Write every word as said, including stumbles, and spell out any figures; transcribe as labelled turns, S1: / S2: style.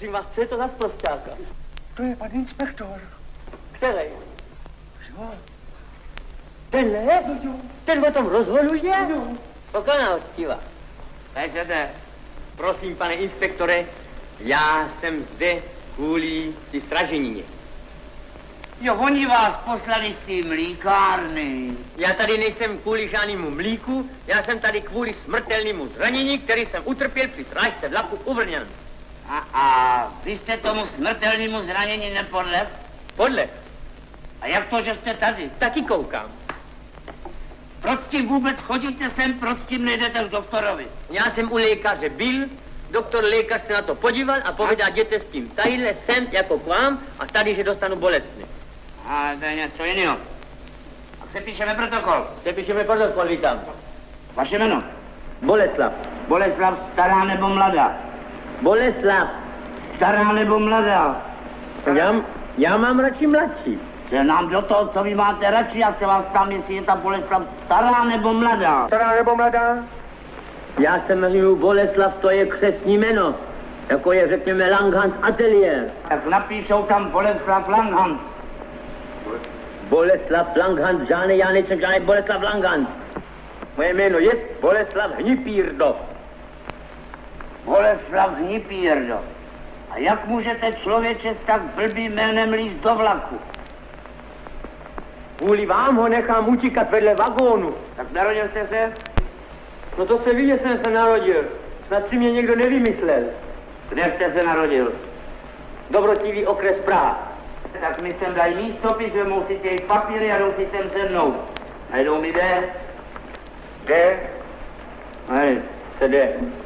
S1: Prosím vás, co je to za sprosťáka?
S2: To je pan inspektor.
S1: Který?
S2: Jo.
S1: Tenhle?
S2: No jo.
S1: Ten o tom rozhoduje?
S2: Jo.
S1: Poklona hostiva. Pečete, prosím, pane inspektore, já jsem zde kvůli ty sraženině.
S3: Jo, oni vás poslali z té mlíkárny.
S1: Já tady nejsem kvůli žádnému mlíku, já jsem tady kvůli smrtelnému zranění, který jsem utrpěl při srážce vlaku u Vrňan.
S3: A, a vy jste tomu smrtelnému zranění nepodlehl?
S1: Podle.
S3: A jak to, že jste tady?
S1: Taky koukám.
S3: Proč tím vůbec chodíte sem, proč tím nejdete k doktorovi?
S1: Já jsem u lékaře byl, doktor lékař se na to podíval a povedal, jděte s tím tadyhle sem jako k vám a tady, že dostanu bolestný.
S3: A to je něco jiného. Tak se píšeme protokol.
S1: Se píšeme protokol, vítám.
S3: Vaše jméno?
S1: Boleslav.
S3: Boleslav, stará nebo mladá?
S1: Boleslav.
S3: Stará nebo mladá?
S1: Já, já mám radši mladší.
S3: Se nám do toho, co vy máte radši, já se vás ptám, jestli je ta Boleslav stará nebo mladá.
S2: Stará nebo mladá?
S1: Já se jmenuji Boleslav, to je křestní jméno. Jako je, řekněme, Langhans Atelier.
S3: Tak napíšou tam Boleslav Langhans.
S1: Boleslav Langhans, žádný, já nejsem žádný Boleslav Langhans. Moje jméno je Boleslav Hnipírdo.
S3: Boleslav Hnipírdo. A jak můžete člověče s tak blbým jménem líst do vlaku?
S1: Kvůli vám ho nechám utíkat vedle vagónu.
S3: Tak narodil jste se?
S1: No to se ví, že jsem se narodil. Snad si mě někdo nevymyslel.
S3: Kde jste se narodil?
S1: Dobrotivý okres Praha.
S3: Tak mi sem dají místopis, vemou si těch papíry a jdou si sem se mnou. Najdou mi jde? Jde?
S1: Hej, se jde.